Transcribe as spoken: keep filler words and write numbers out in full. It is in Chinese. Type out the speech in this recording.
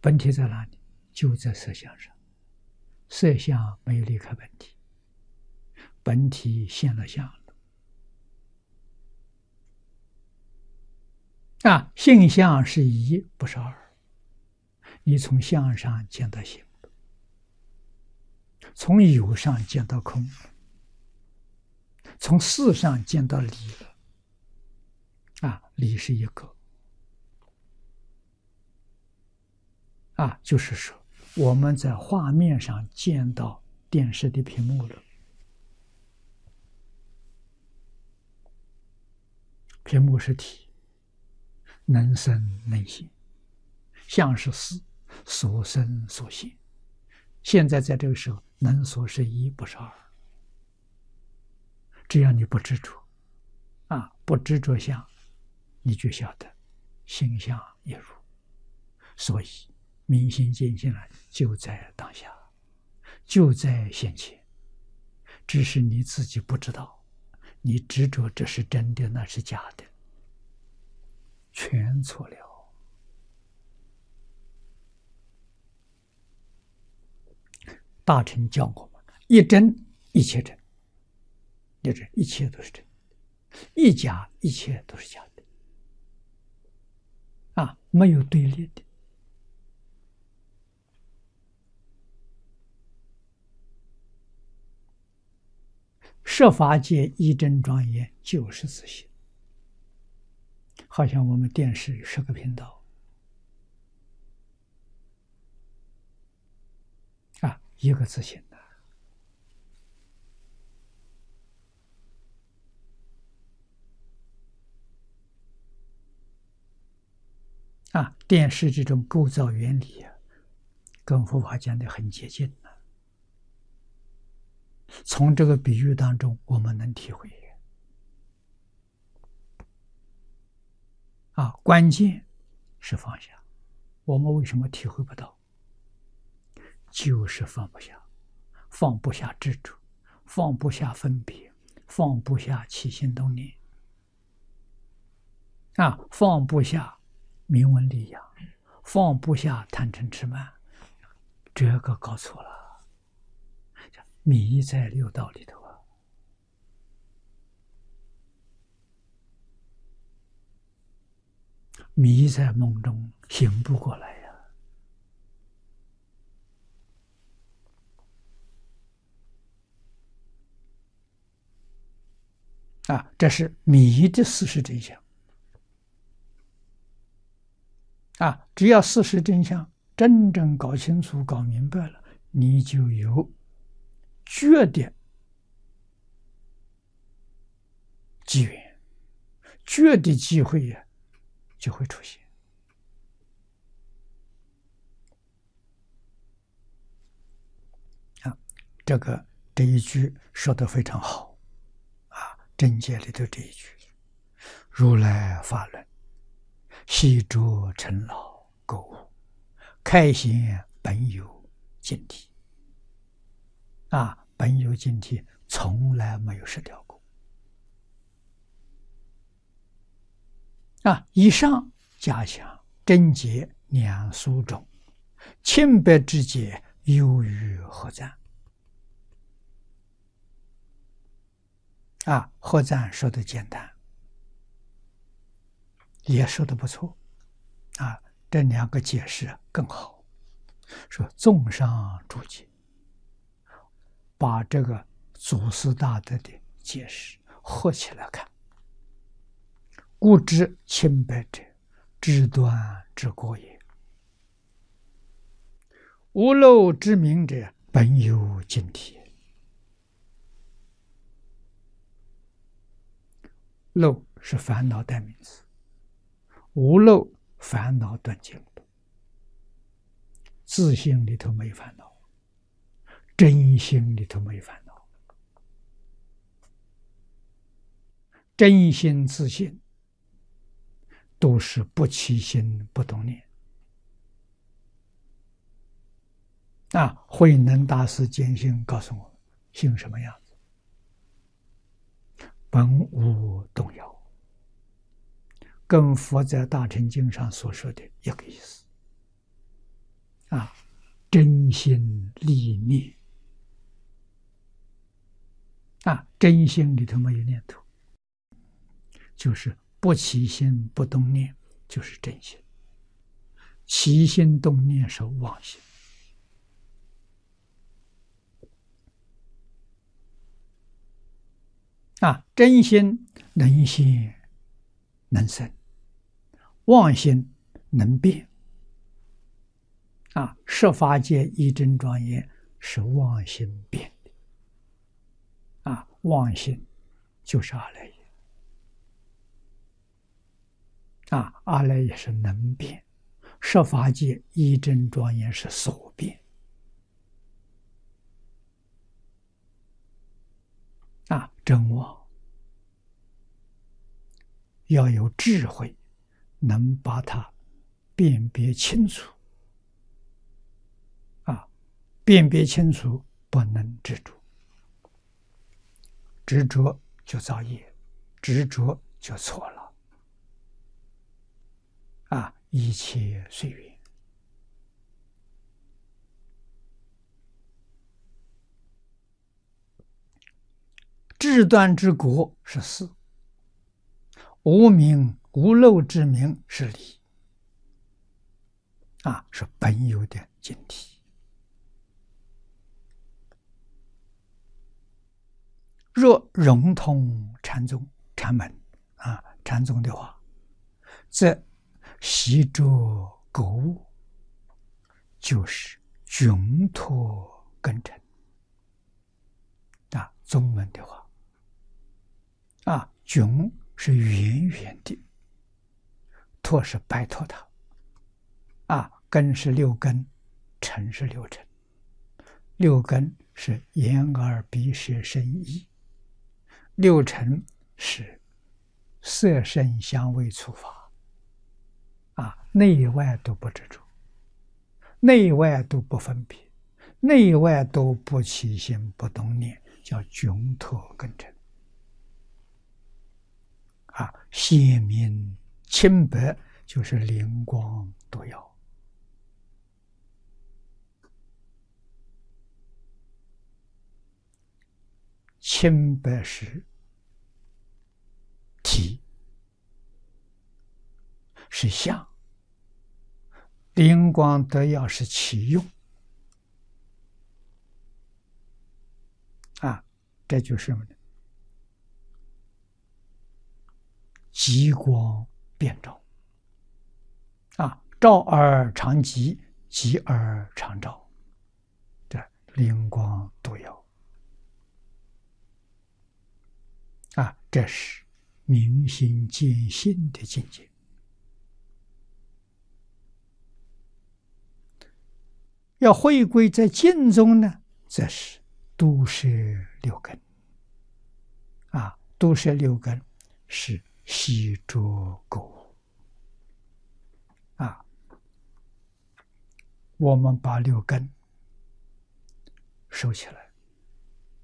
本体在哪里？就在色相上，色相没有离开本体，本体现了相了。啊，性相是一，不是二。你从相上见到性，从有上见到空，从事上见到理了。啊，理是一个。啊，就是说我们在画面上见到电视的屏幕了，屏幕是体，能生能现，相是事，所生所现。现在在这个时候，能所是一，不是二。只要你不执着，啊，不执着相，你就晓得心相也如。所以明心见性了，就在当下，就在现前，只是你自己不知道，你执着这是真的，那是假的，全错了。大乘教我们一真一切真，一真一切都是真，一假一切都是假的。啊，没有对立的。设法界一真庄严就是自性。好像我们电视有十个频道，啊，一个自性的。啊，电视这种构造原理啊，跟佛法讲的很接近的。从这个比喻当中，我们能体会。啊，关键是放下。我们为什么体会不到？就是放不下，放不下执着，放不下分别，放不下起心动念。啊，放不下名闻利养，放不下贪嗔痴慢，这个搞错了。迷在六道里头啊，迷在梦中，醒不过来呀。啊，这是迷的事实真相。啊，只要事实真相真正搞清楚、搞明白了，你就有觉的机缘，觉的机会呀，就会出现。啊，这个这一句说得非常好。啊，真解里头这一句：“如来法轮，悉着尘劳垢污，开显本有净体。”啊，本有净体从来没有失掉过。啊，以上加强真解两书中，清白之解优于何赞？啊，何赞说的简单，也说的不错。啊，这两个解释更好。说综上注解，把这个祖师大德的解释合起来看。故知清白者，知端之过也；无漏之明者，本有净体。漏是烦恼代名词，无漏烦恼断尽了，自性里头没烦恼，真心里头没烦恼，真心自性都是不起心不动念。啊，慧能大师见性告诉我们，性什么样子？本无动摇，跟佛在大乘经上所说的一个意思。 啊，真心立念啊，真心里头没有念头，就是不起心不动念，就是真心；起心动念是妄心。啊，真心能现能生，妄心能变。啊，十法界一真庄严是妄心变的。啊，妄心就是阿赖耶。啊，阿赖耶是能变，十法界一真庄严是所变。啊，真妄要有智慧，能把它辨别清楚。啊，辨别清楚，不能执着，执着就造业，执着就错了。啊，一切随缘。智断之果是四，无明无漏之明是理。啊，是本有的境体。若融通禅宗禅门啊，禅宗的话，则习着觉悟，就是窘脱根尘。啊，宗门的话，啊，窘是远远的，脱是摆脱它。啊，根是六根，尘是六尘。六根是眼耳鼻舌身意，六尘是色声香味触法。啊，内外都不执着，内外都不分别，内外都不起心不动念，叫窘脱根尘。啊，鲜明清白就是灵光独耀。清白是体，是相；灵光得耀是其用。啊，这就是什么呢？极光遍照。啊，照而常极，极而常照，这灵光独耀。啊，这是明心见性的境界。要回归在净中呢，则是都摄六根。啊，都摄六根是习着觉悟。啊，我们把六根收起来。